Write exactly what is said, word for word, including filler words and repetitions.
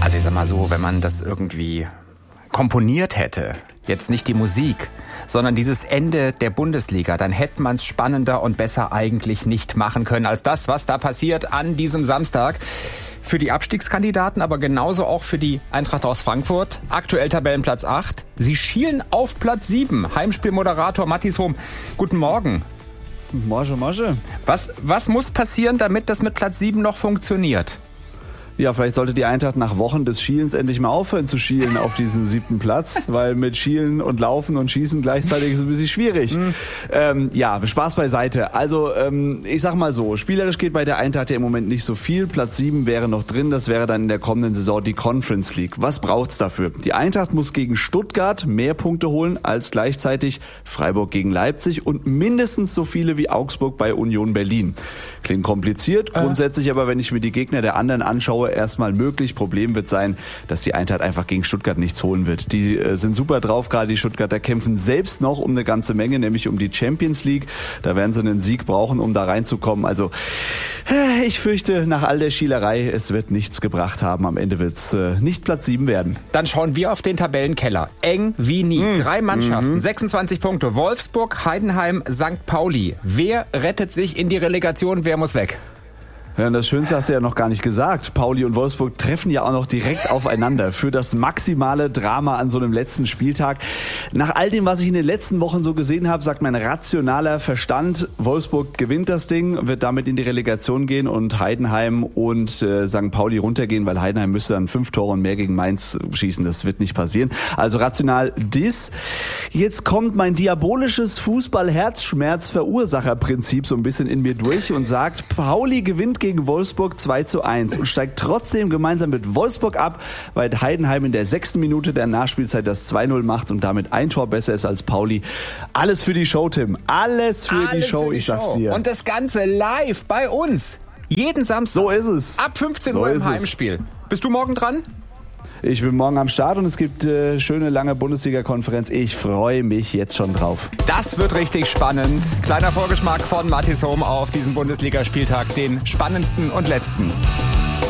Also ich sag mal so, wenn man das irgendwie komponiert hätte, jetzt nicht die Musik, sondern dieses Ende der Bundesliga, dann hätte man es spannender und besser eigentlich nicht machen können als das, was da passiert an diesem Samstag. Für die Abstiegskandidaten, aber genauso auch für die Eintracht aus Frankfurt. Aktuell Tabellenplatz acht. Sie schielen auf Platz sieben. Heimspielmoderator Mathis Hohm. Guten Morgen. Morgen, morgen. Was, was muss passieren, damit das mit Platz sieben noch funktioniert? Ja, vielleicht sollte die Eintracht nach Wochen des Schielens endlich mal aufhören zu schielen auf diesen siebten Platz, weil mit Schielen und Laufen und Schießen gleichzeitig ist es ein bisschen schwierig. Mhm. Ähm, ja, Spaß beiseite. Also ähm, ich sag mal so, spielerisch geht bei der Eintracht ja im Moment nicht so viel. Platz sieben wäre noch drin, das wäre dann in der kommenden Saison die Conference League. Was braucht's dafür? Die Eintracht muss gegen Stuttgart mehr Punkte holen als gleichzeitig Freiburg gegen Leipzig und mindestens so viele wie Augsburg bei Union Berlin. Klingt kompliziert, grundsätzlich aber, wenn ich mir die Gegner der anderen anschaue, erstmal möglich. Problem wird sein, dass die Eintracht einfach gegen Stuttgart nichts holen wird. Die äh, sind super drauf, gerade die Stuttgarter kämpfen selbst noch um eine ganze Menge, nämlich um die Champions League. Da werden sie einen Sieg brauchen, um da reinzukommen. Also äh, ich fürchte, nach all der Schielerei, es wird nichts gebracht haben. Am Ende wird es äh, nicht Platz sieben werden. Dann schauen wir auf den Tabellenkeller. Eng wie nie. Mhm. Drei Mannschaften, mhm. sechsundzwanzig Punkte. Wolfsburg, Heidenheim, Sankt Pauli. Wer rettet sich in die Relegation? Wer muss weg? Ja, und das Schönste hast du ja noch gar nicht gesagt. Pauli und Wolfsburg treffen ja auch noch direkt aufeinander für das maximale Drama an so einem letzten Spieltag. Nach all dem, was ich in den letzten Wochen so gesehen habe, sagt mein rationaler Verstand, Wolfsburg gewinnt das Ding, wird damit in die Relegation gehen und Heidenheim und äh, Sankt Pauli runtergehen, weil Heidenheim müsste dann fünf Tore und mehr gegen Mainz schießen. Das wird nicht passieren. Also rational dies. Jetzt kommt mein diabolisches Fußball-Herzschmerz-Verursacherprinzip so ein bisschen in mir durch und sagt, Pauli gewinnt gegen gegen Wolfsburg zwei zu eins und steigt trotzdem gemeinsam mit Wolfsburg ab, weil Heidenheim in der sechsten Minute der Nachspielzeit das zwei null macht und damit ein Tor besser ist als Pauli. Alles für die Show, Tim. Alles für Alles die Show, für die ich sag's dir. Und das Ganze live bei uns. Jeden Samstag. So ist es. Ab fünfzehn so Uhr im Heimspiel. Bist du morgen dran? Ich bin morgen am Start und es gibt äh, schöne lange Bundesliga-Konferenz. Ich freue mich jetzt schon drauf. Das wird richtig spannend. Kleiner Vorgeschmack von Mathis Hohm auf diesen Bundesligaspieltag, den spannendsten und letzten.